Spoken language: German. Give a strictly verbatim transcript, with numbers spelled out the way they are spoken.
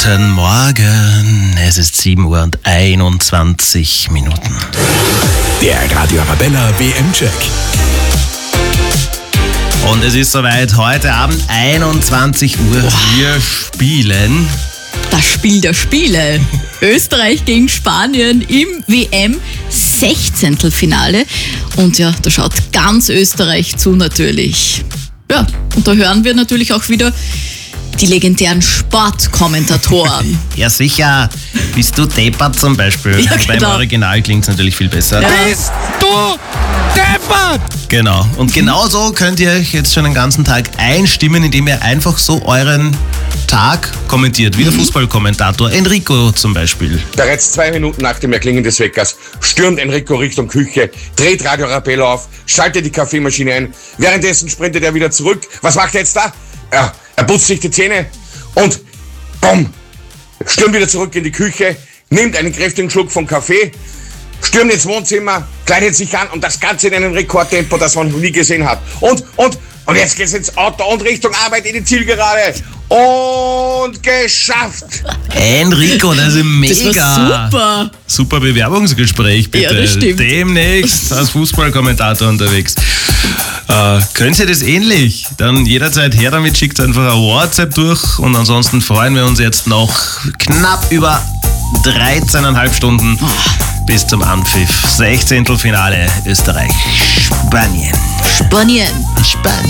Guten Morgen, es ist sieben Uhr und einundzwanzig Minuten. Der Radio Arabella W M-Check. Und es ist soweit, heute Abend einundzwanzig Uhr, Boah. wir spielen. Das Spiel der Spiele. Österreich gegen Spanien im W M-Sechzehntelfinale. Und ja, da schaut ganz Österreich zu natürlich. Ja, und da hören wir natürlich auch wieder die legendären Sportkommentatoren. Ja sicher, bist du deppert zum Beispiel. Ja, Beim genau. Original klingt es natürlich viel besser. Ja. Bist du deppert? Genau, und genau so könnt ihr euch jetzt schon den ganzen Tag einstimmen, indem ihr einfach so euren Tag kommentiert, wie der Fußballkommentator Enrico zum Beispiel. Bereits zwei Minuten nach dem Erklingen des Weckers stürmt Enrico Richtung Küche, dreht Radio Arabella auf, schaltet die Kaffeemaschine ein. Währenddessen sprintet er wieder zurück. Was macht er jetzt da? Ja, er putzt sich die Zähne und bumm, stürmt wieder zurück in die Küche, nimmt einen kräftigen Schluck vom Kaffee, stürmt ins Wohnzimmer, kleidet sich an und das Ganze in einem Rekordtempo, das man noch nie gesehen hat. Und, und, und jetzt geht's ins Auto und Richtung Arbeit in die Zielgerade. Und geschafft! Enrico, das ist mega. Das war super. Super Bewerbungsgespräch, bitte. Ja, das stimmt. Demnächst als Fußballkommentator unterwegs. Äh, könnt ihr das ähnlich? Dann jederzeit her damit, schickt einfach ein WhatsApp durch und ansonsten freuen wir uns jetzt noch knapp über dreizehneinhalb Stunden bis zum Anpfiff. Sechzehntelfinale Österreich, Spanien. Spanien. Spanien.